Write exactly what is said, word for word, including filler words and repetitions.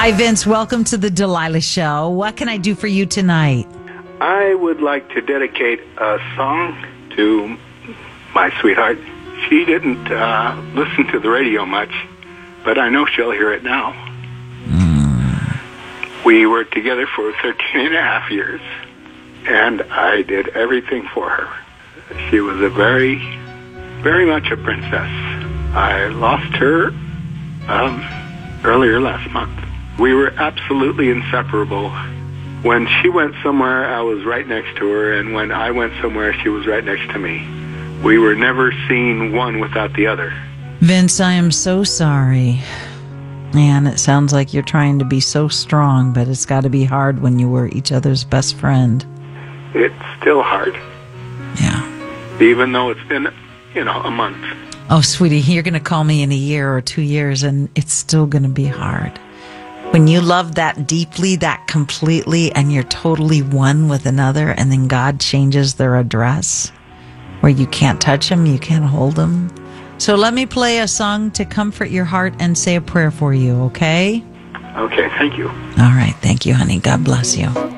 Hi, Vince. Welcome to the Delilah Show. What can I do for you tonight? I would like to dedicate a song to my sweetheart. She didn't uh, listen to the radio much, but I know she'll hear it now. Mm. We were together for thirteen and a half years, and I did everything for her. She was a very, very much a princess. I lost her um, earlier last month. We were absolutely inseparable. When she went somewhere, I was right next to her, and when I went somewhere, she was right next to me. We were never seen one without the other. Vince, I am so sorry. Man, it sounds like you're trying to be so strong, but it's got to be hard when you were each other's best friend. It's still hard. Yeah. Even though it's been, you know, a month. Oh, sweetie, you're going to call me in a year or two years, and it's still going to be hard. When you love that deeply, that completely, and you're totally one with another, and then God changes their address, where you can't touch them, you can't hold them. So let me play a song to comfort your heart and say a prayer for you, okay? Okay, thank you. All right, thank you, honey. God bless you.